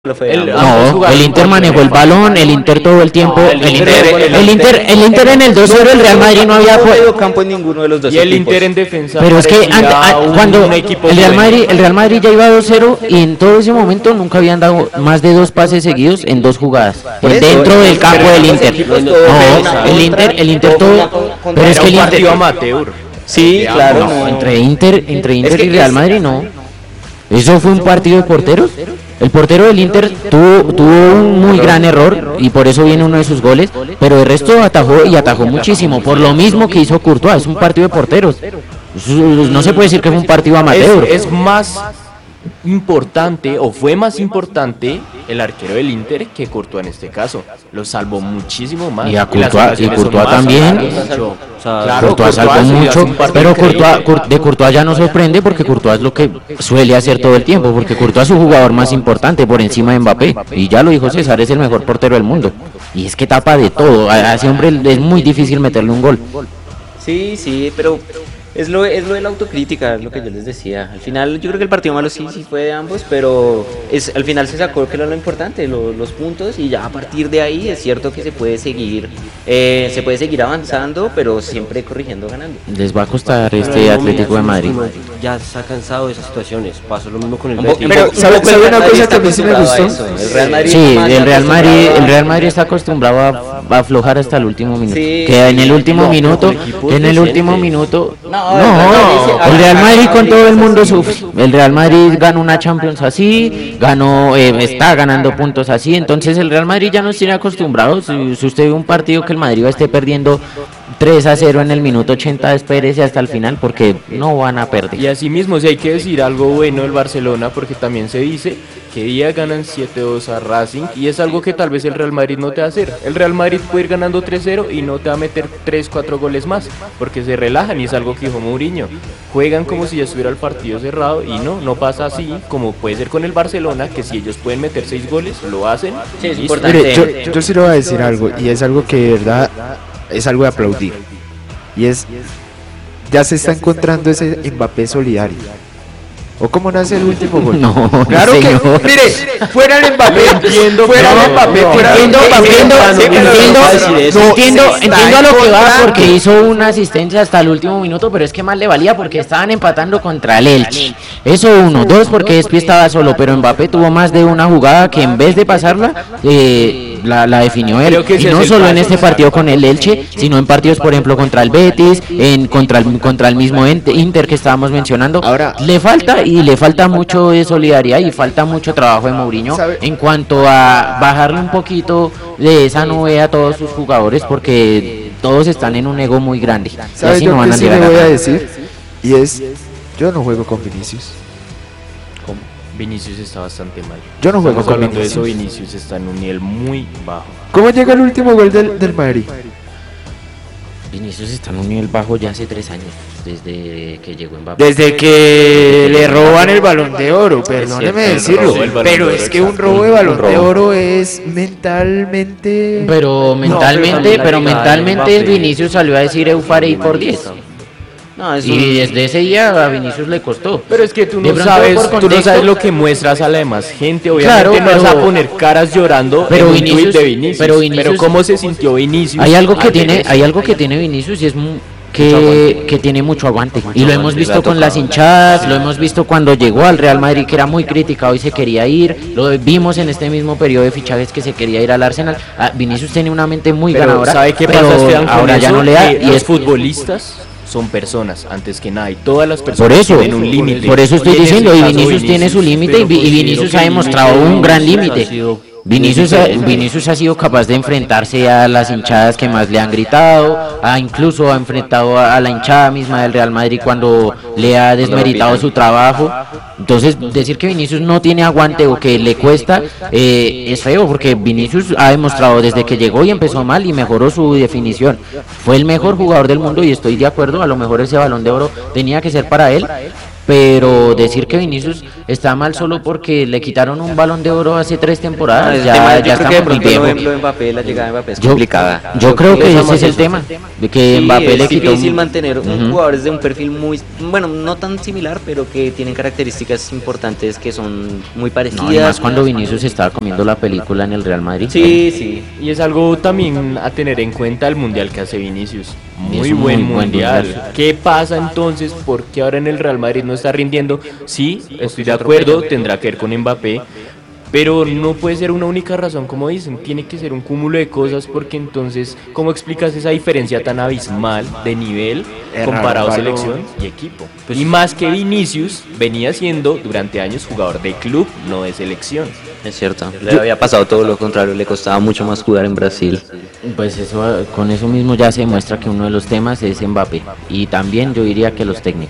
lo fue El- ambos. ambos No, jugaron el Inter contra manejó el el balón, el Inter todo el tiempo. el El Inter en el 2-0, el Real Madrid no había No jugado. medio campo en ninguno de los dos Y el equipos. Inter en defensa. Pero es que parecía cuando un equipo el Real bueno. Madrid ya iba 2-0 y en todo ese momento nunca habían dado más de 2 pases seguidos en 2 jugadas. Por eso, Dentro del campo del los Inter. equipos No, todos el Inter todo. Pero es Era que un el partido Inter. amateur. Sí, claro. No, entre Inter que y Real es- Madrid no. ¿Eso fue un partido de porteros? El portero del Inter tuvo un muy gran error y por eso viene uno de sus goles, pero el resto atajó muchísimo, por lo mismo que hizo Courtois, es un partido de porteros. No se puede decir que fue un partido amateur. Es más importante o fue más importante el arquero del Inter que Courtois en este caso. Lo salvó muchísimo más. Y a las Courtois ocasiones son Courtois más también. claras. Claro, Courtois salvó sí, hace mucho, un partido pero increíble. de Courtois ya no sorprende porque Courtois es lo que suele hacer todo el tiempo, porque Courtois es su jugador más importante por encima de Mbappé, y ya lo dijo César, es el mejor portero del mundo, y es que tapa de todo, a ese hombre es muy difícil meterle un gol. Sí, pero es lo de la autocrítica, es lo que yo les decía. Al final yo creo que el partido malo sí fue de ambos, pero al final se sacó que era lo importante, los puntos, y ya a partir de ahí es cierto que se puede seguir avanzando, pero siempre corrigiendo, ganando. Les va a costar este Atlético de Madrid. Ya se ha cansado de esas situaciones. Pasó lo mismo con el Un Betis. poco- Pero, un ¿sabe poco el una Real Madrid cosa está que a mí sí me acostumbrado a gustó? eso, el Real Madrid Sí, más el Real Madrid está acostumbrado a aflojar hasta el último minuto. Sí, Que en el último no, minuto, con equipos que en el último decentes. minuto, No, el Real Madrid con todo el mundo sufre. El Real Madrid ganó una Champions así, está ganando puntos así, entonces el Real Madrid ya nos tiene acostumbrados. Si usted ve un partido que el Madrid esté perdiendo 3-0 en el minuto 80, espérese hasta el final porque no van a perder. Y así mismo, si hay que decir algo bueno del Barcelona, porque también se dice que día ganan 7-2 a Racing, y es algo que tal vez el Real Madrid no te va a hacer. El Real Madrid puede ir ganando 3-0 y no te va a meter 3-4 goles más, porque se relajan, y es algo que dijo Mourinho. Juegan como si ya estuviera el partido cerrado, y no pasa así, como puede ser con el Barcelona, que si ellos pueden meter 6 goles, lo hacen. Sí, es y importante. Mire, yo sí le voy a decir algo, y es algo que de verdad es algo de aplaudir. Y es, ya se está encontrando ese Mbappé solidario. ¿O cómo nace el último gol? No, Claro que, señor. mire, fuera el Mbappé, entiendo, fuera pero- el Mbappé, no, fuera Entiendo a lo que va porque hizo una asistencia hasta el último minuto, pero es que más le valía porque estaban empatando contra el Elche. Eso uno, dos porque Espi estaba solo, pero Mbappé tuvo más de una jugada que en vez de pasarla, la definió él. Creo que Y ese no es el solo en paso. este partido con el Elche, sino en partidos, por ejemplo, contra el Betis, contra el mismo Inter que estábamos mencionando. Ahora- Le falta mucho de solidaridad y falta mucho trabajo de Mourinho ¿Sabe? en cuanto a bajarle un poquito de esa nube a todos sus jugadores porque todos están en un ego muy grande. Y ¿Sabe así yo no van qué a sí le llegar a voy a nada. decir? Y es, yo no juego con Vinicius. Vinicius está bastante mal. Yo no juego Estamos con hablando de Vinicius. eso, Vinicius está en un nivel muy bajo. ¿Cómo llega el último gol del Madrid? Vinicius está en un nivel bajo ya hace 3 años, desde que llegó Mbappé. Desde que le roban el Balón de Oro, perdóneme cierto, decirlo, robó el Balón pero de es Oro, que un exacto, robo de un Balón de robo. Oro es mentalmente... Pero mentalmente, Mbappé. Vinicius salió a decir Eufarei por 10. No, es Y desde ese día a Vinicius le costó. Pero es que tú De no pronto, sabes, por tú no contexto- sabes lo que muestras a la demás gente. Obviamente Claro, no vas a pero- poner caras llorando pero en un Vinicius- tuit de Vinicius. pero Vinicius- ¿Cómo se sintió Vinicius? Hay algo que al ver tiene, eso? hay algo que tiene Vinicius y es que tiene mucho aguante. Y lo hemos visto con las hinchadas, lo hemos visto cuando llegó al Real Madrid, que era muy criticado y se quería ir. Lo vimos en este mismo periodo de fichajes que se quería ir al Arsenal. Vinicius tiene una mente muy Pero ganadora. ¿sabe qué pero pasa, Esteban, con ahora ya eso? no le da. Que Y los es futbolistas son personas antes que nada, y todas las personas por eso, tienen un límite. por eso estoy Y en ese diciendo, y caso, Vinicius tiene su límite y pero Vinicius considero ha que demostrado límite un gran de Vinicius límite. ha sido Vinicius ha sido capaz de enfrentarse a las hinchadas que más le han gritado, incluso ha enfrentado a la hinchada misma del Real Madrid cuando le ha desmeritado su trabajo. Entonces, decir que Vinicius no tiene aguante o que le cuesta es feo, porque Vinicius ha demostrado desde que llegó y empezó mal y mejoró su definición. Fue el mejor jugador del mundo y estoy de acuerdo, a lo mejor ese Balón de Oro tenía que ser para él. pero decir que Vinicius está mal solo porque le quitaron un Balón de Oro hace 3 temporadas, El ya, tema, ya yo creo que de estamos muy pronto lo viejos. de Mbappé, la llegada de Mbappé es Yo, complicada. yo creo que Pensamos ese es el eso. tema, de que Sí, Mbappé le es quitó difícil mantener un Ujú. jugadores de un perfil muy, bueno, no tan similar, pero que tienen características importantes que son muy parecidas. No, y más cuando Vinicius estaba comiendo la película en el Real Madrid. Sí, sí. Y es algo también a tener en cuenta el mundial que hace Vinicius. Es Muy un buen muy buen mundial. mundial. ¿Qué pasa entonces? ¿Por qué ahora en el Real Madrid no está rindiendo? Sí, estoy de acuerdo, tendrá que ver con Mbappé. Pero no puede ser una única razón, como dicen, tiene que ser un cúmulo de cosas porque entonces, ¿cómo explicas esa diferencia tan abismal de nivel comparado a selección y equipo? Y más que Vinicius venía siendo durante años jugador de club, no de selección. Es cierto. Le había pasado todo lo contrario, le costaba mucho más jugar en Brasil. Pues eso, con eso mismo ya se demuestra que uno de los temas es Mbappé. Y también yo diría que los técnicos.